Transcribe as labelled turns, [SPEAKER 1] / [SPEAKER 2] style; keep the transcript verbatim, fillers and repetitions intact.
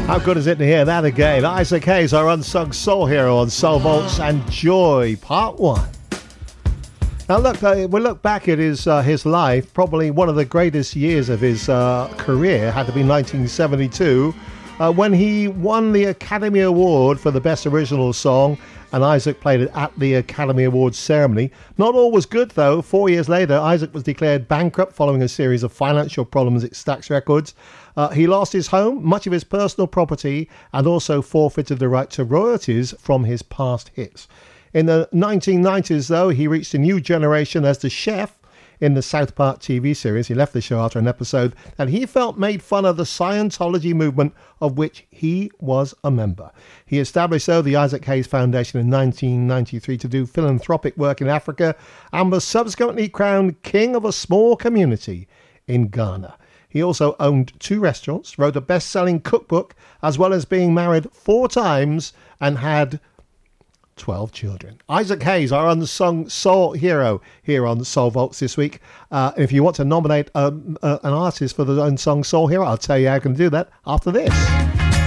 [SPEAKER 1] How good is it to hear that again? Isaac Hayes, our unsung soul hero on Soul Vaults and Joy, Part one. Now look, uh, we look back at his uh, his life, probably one of the greatest years of his uh, career had to be nineteen seventy-two, uh, when he won the Academy Award for the Best Original Song, and Isaac played it at the Academy Awards ceremony. Not all was good, though. Four years later, Isaac was declared bankrupt following a series of financial problems at Stax Records. Uh, he lost his home, much of his personal property, and also forfeited the right to royalties from his past hits. In the nineteen nineties, though, he reached a new generation as the chef in the South Park T V series. He left the show after an episode that he felt made fun of the Scientology movement, of which he was a member. He established, though, the Isaac Hayes Foundation in nineteen ninety-three to do philanthropic work in Africa, and was subsequently crowned king of a small community in Ghana. He also owned two restaurants, wrote a best-selling cookbook, as well as being married four times and had twelve children. Isaac Hayes, our unsung soul hero here on Soul Vaults this week. Uh, if you want to nominate um, uh, an artist for the unsung soul hero, I'll tell you how you can do that after this.